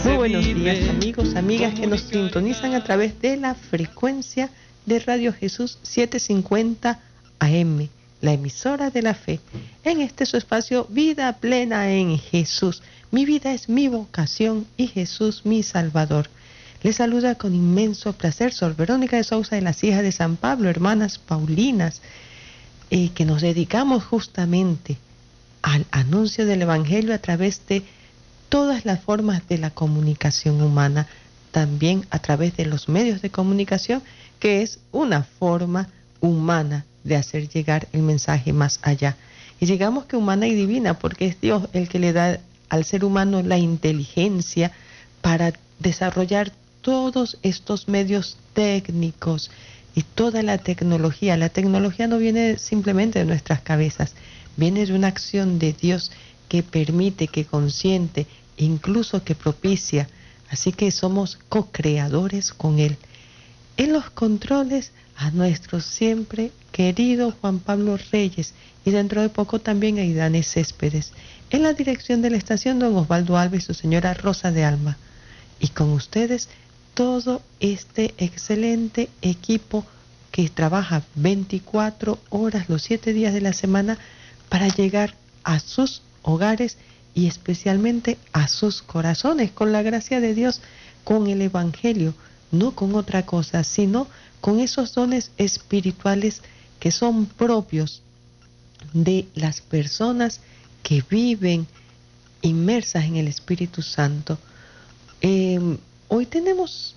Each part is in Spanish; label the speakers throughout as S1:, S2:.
S1: Muy buenos días, amigos, amigas que nos sintonizan a través de la frecuencia de Radio Jesús 750 AM, la emisora de la fe. En este su espacio, Vida Plena en Jesús. Mi vida es mi vocación y Jesús mi Salvador. Les saluda con inmenso placer Sor Verónica de Sousa de las Hijas de San Pablo, hermanas Paulinas, que nos dedicamos justamente al anuncio del Evangelio a través de todas las formas de la comunicación humana, también a través de los medios de comunicación, que es una forma humana de hacer llegar el mensaje más allá. Y digamos que humana y divina, porque es Dios el que le da al ser humano la inteligencia para desarrollar todos estos medios técnicos y toda la tecnología. La tecnología no viene simplemente de nuestras cabezas, viene de una acción de Dios que permite, que consiente, incluso que propicia. Así que somos co-creadores con Él. En los controles, a nuestro siempre querido Juan Pablo Reyes, y dentro de poco también a Idane Céspedes. En la dirección de la estación, don Osvaldo Alves y su señora Rosa de Alma. Y con ustedes, todo este excelente equipo que trabaja 24 horas los 7 días de la semana para llegar a sus hogares y especialmente a sus corazones, con la gracia de Dios, con el Evangelio, no con otra cosa, sino con esos dones espirituales que son propios de las personas que viven inmersas en el Espíritu Santo. Hoy tenemos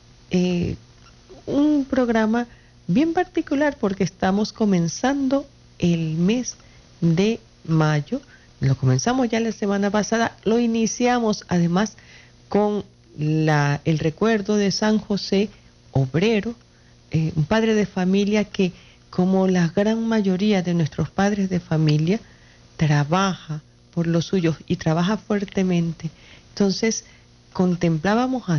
S1: un programa bien particular porque estamos comenzando el mes de mayo. Lo comenzamos ya la semana pasada, lo iniciamos además con el recuerdo de San José Obrero, un padre de familia que, como la gran mayoría de nuestros padres de familia, trabaja por los suyos y trabaja fuertemente. Entonces contemplábamos a